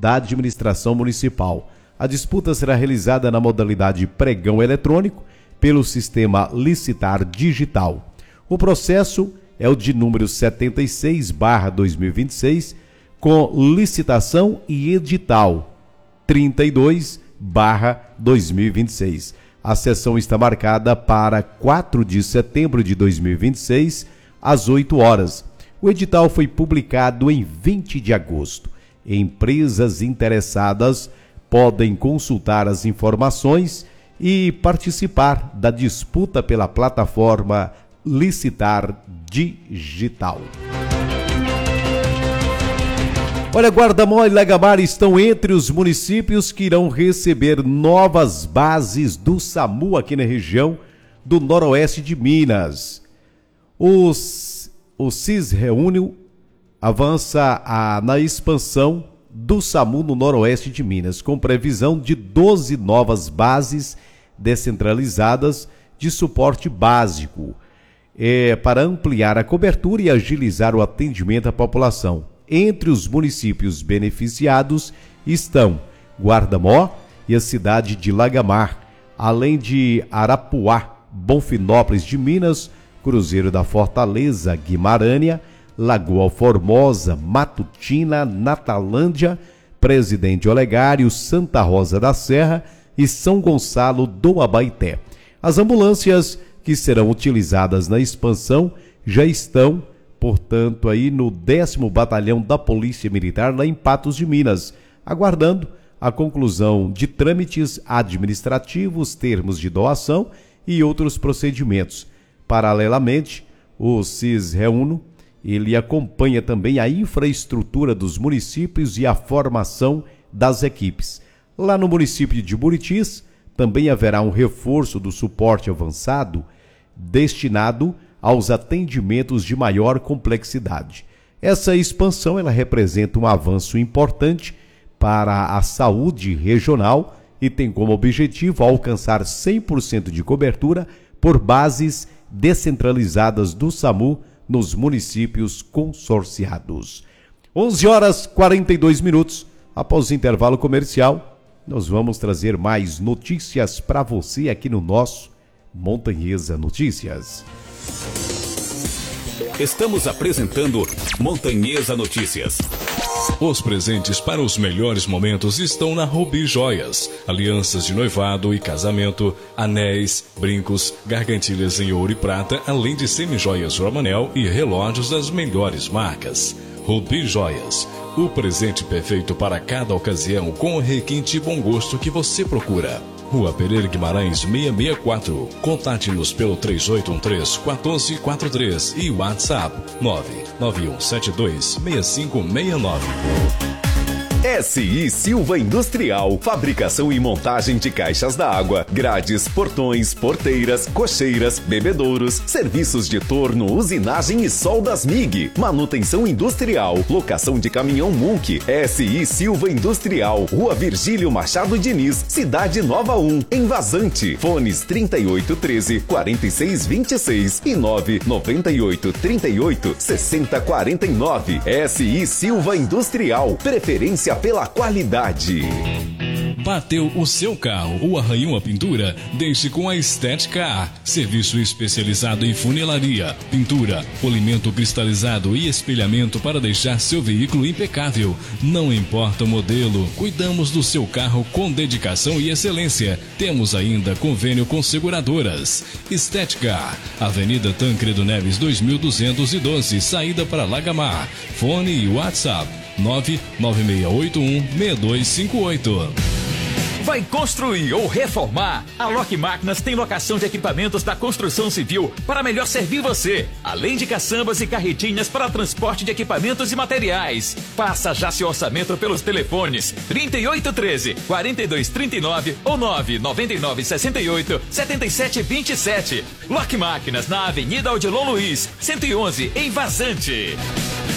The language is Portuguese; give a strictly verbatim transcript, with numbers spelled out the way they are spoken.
da administração municipal. A disputa será realizada na modalidade pregão eletrônico pelo sistema licitar digital. O processo é o de número setenta e seis barra dois mil e vinte e seis, com licitação e edital trinta e dois barra dois mil e vinte e seis. A sessão está marcada para quatro de setembro de dois mil e vinte e seis, às oito horas. O edital foi publicado em vinte de agosto. Empresas interessadas podem consultar as informações e participar da disputa pela plataforma Licitar Digital. Olha, Guarda-Mó e Lagamar estão entre os municípios que irão receber novas bases do SAMU aqui na região do noroeste de Minas. Os, o CIS Reúne avança a, na expansão do SAMU no noroeste de Minas, com previsão de doze novas bases descentralizadas de suporte básico, é, para ampliar a cobertura e agilizar o atendimento à população. Entre os municípios beneficiados estão Guarda-Mó e a cidade de Lagamar, além de Arapuá, Bonfinópolis de Minas, Cruzeiro da Fortaleza, Guimarães, Lagoa Formosa, Matutina, Natalândia, Presidente Olegário, Santa Rosa da Serra e São Gonçalo do Abaeté. As ambulâncias que serão utilizadas na expansão já estão, portanto, aí no décimo Batalhão da Polícia Militar, lá em Patos de Minas, aguardando a conclusão de trâmites administrativos, termos de doação e outros procedimentos. Paralelamente, o CIS Reúne, ele acompanha também a infraestrutura dos municípios e a formação das equipes. Lá no município de Buritis, também haverá um reforço do suporte avançado destinado aos atendimentos de maior complexidade. Essa expansão ela representa um avanço importante para a saúde regional e tem como objetivo alcançar cem por cento de cobertura por bases descentralizadas do SAMU nos municípios consorciados. onze horas e quarenta e dois minutos. Após o intervalo comercial, nós vamos trazer mais notícias para você aqui no nosso Montanhesa Notícias. Estamos apresentando Montanhesa Notícias. Os presentes para os melhores momentos estão na Rubi Joias. Alianças de noivado e casamento, anéis, brincos, gargantilhas em ouro e prata, além de semijoias Romanel e relógios das melhores marcas. Rubi Joias, o presente perfeito para cada ocasião com o requinte e bom gosto que você procura. Rua Pereira Guimarães seiscentos e sessenta e quatro. Contate-nos pelo três oito um três, um quatro quatro três e WhatsApp nove nove um sete dois, seis cinco seis nove. S I Silva Industrial, fabricação e montagem de caixas d'água, grades, portões, porteiras, cocheiras, bebedouros, serviços de torno, usinagem e soldas M I G, manutenção industrial, locação de caminhão Munk. S I Silva Industrial, Rua Virgílio Machado Diniz, Cidade Nova um, em Vazante. Fones trinta e oito treze, quarenta e seis vinte e seis e nove noventa e oito trinta e oito sessenta quarenta e nove. S I Silva Industrial, preferência pela qualidade. Bateu o seu carro ou arranhou a pintura? Deixe com a Estética. Serviço especializado em funilaria, pintura, polimento cristalizado e espelhamento para deixar seu veículo impecável. Não importa o modelo, cuidamos do seu carro com dedicação e excelência. Temos ainda convênio com seguradoras. Estética, Avenida Tancredo Neves dois mil duzentos e doze, saída para Lagamar. Fone e WhatsApp nove nove seis oito um seis dois cinco oito. Vai construir ou reformar? A Lock Máquinas tem locação de equipamentos da construção civil para melhor servir você, além de caçambas e carretinhas para transporte de equipamentos e materiais. Faça já seu orçamento pelos telefones trinta e oito treze, quarenta e dois trinta e nove ou nove nove nove sessenta e oito, setenta e sete vinte e sete. Lock Máquinas na Avenida Odilon Luiz, cento e onze, em Vazante.